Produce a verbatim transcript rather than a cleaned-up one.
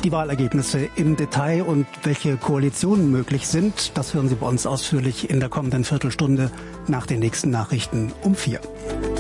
die Wahlergebnisse im Detail und welche Koalitionen möglich sind, das hören Sie bei uns ausführlich in der kommenden Viertelstunde nach den nächsten Nachrichten um vier.